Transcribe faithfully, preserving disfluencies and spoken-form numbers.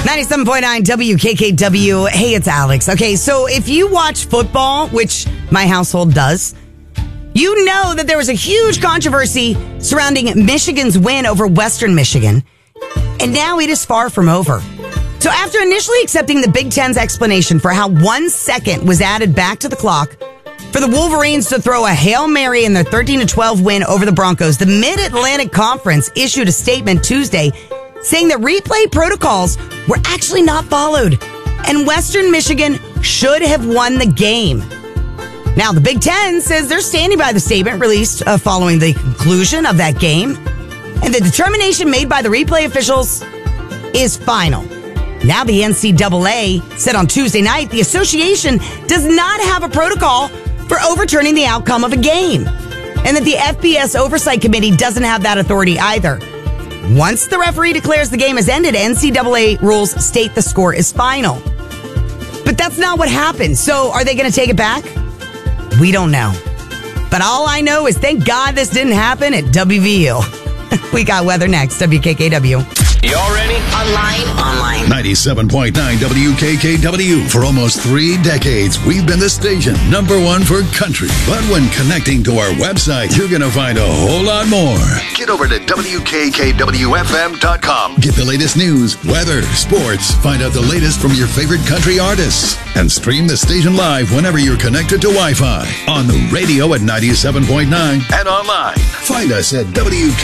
ninety-seven point nine W K K W. Hey, it's Alex. Okay, so if you watch football, which my household does, you know that there was a huge controversy surrounding Michigan's win over Western Michigan. And now it is far from over. So after initially accepting the Big Ten's explanation for how one second was added back to the clock for the Wolverines to throw a Hail Mary in their thirteen to twelve win over the Broncos, the Mid-Atlantic Conference issued a statement Tuesday saying that replay protocols were actually not followed and Western Michigan should have won the game. Now, the Big Ten says they're standing by the statement released uh, following the conclusion of that game, and the determination made by the replay officials is final. Now, the N C double A said on Tuesday night the association does not have a protocol for overturning the outcome of a game, and that the F B S Oversight Committee doesn't have that authority either. Once the referee declares the game has ended, N C double A rules state the score is final. But that's not what happened. So are they going to take it back? We don't know. But all I know is thank God this didn't happen at W V U. We got weather next. W K K W. Y'all ready? Online. Online. ninety-seven point nine W K K W. For almost three decades, we've been the station number one for country. But when connecting to our website, you're going to find a whole lot more. Get over to W K K W F M dot com. Get the latest news, weather, sports. Find out the latest from your favorite country artists. And stream the station live whenever you're connected to Wi-Fi. On the radio at ninety-seven point nine and online. Find us at W K